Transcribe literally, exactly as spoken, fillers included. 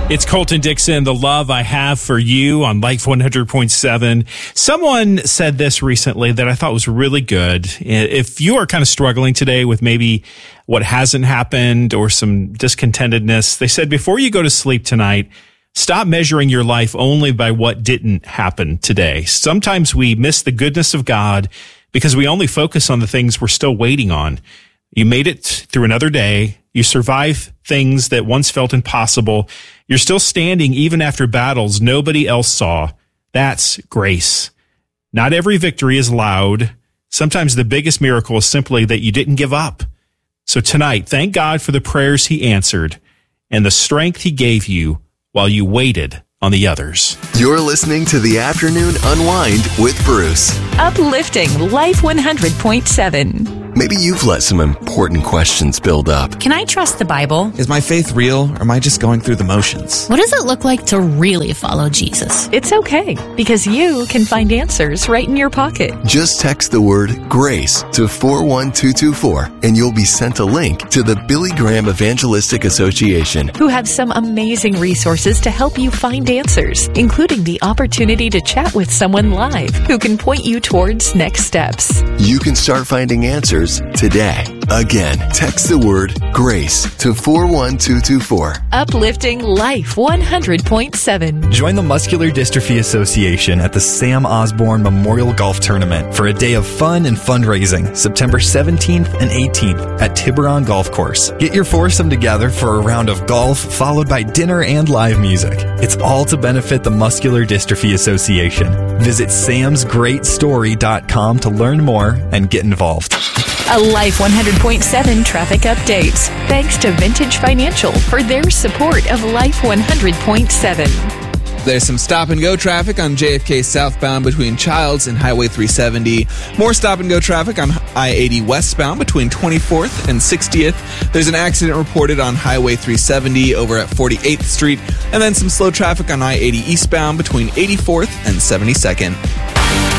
It's Colton Dixon, The Love I Have for You on Life one hundred point seven. Someone said this recently that I thought was really good. If you are kind of struggling today with maybe what hasn't happened or some discontentedness, they said before you go to sleep tonight, stop measuring your life only by what didn't happen today. Sometimes we miss the goodness of God because we only focus on the things we're still waiting on. You made it through another day. You survived things that once felt impossible. You're still standing even after battles nobody else saw. That's grace. Not every victory is loud. Sometimes the biggest miracle is simply that you didn't give up. So tonight, thank God for the prayers he answered and the strength he gave you while you waited on the others. You're listening to The Afternoon Unwind with Bruce. Uplifting Life one hundred point seven. Maybe you've let some important questions build up. Can I trust the Bible? Is my faith real, or am I just going through the motions? What does it look like to really follow Jesus? It's okay, because you can find answers right in your pocket. Just text the word GRACE to four one two two four, and you'll be sent a link to the Billy Graham Evangelistic Association, who have some amazing resources to help you find answers, including the opportunity to chat with someone live who can point you towards next steps. You can start finding answers today. Again, text the word GRACE to four one two two four. Uplifting Life one hundred point seven. Join the Muscular Dystrophy Association at the Sam Osborne Memorial Golf Tournament for a day of fun and fundraising, September seventeenth and eighteenth at Tiburon Golf Course. Get your foursome together for a round of golf, followed by dinner and live music. It's all to benefit the Muscular Dystrophy Association. Visit sams great story dot com to learn more and get involved. A Life one hundred point seven traffic update. Thanks to Vintage Financial for their support of Life one hundred point seven. There's some stop-and-go traffic on J F K southbound between Childs and Highway three seventy. More stop-and-go traffic on I eighty westbound between twenty-fourth and sixtieth. There's an accident reported on Highway three seventy over at forty-eighth Street. And then some slow traffic on I eighty eastbound between eighty-fourth and seventy-second.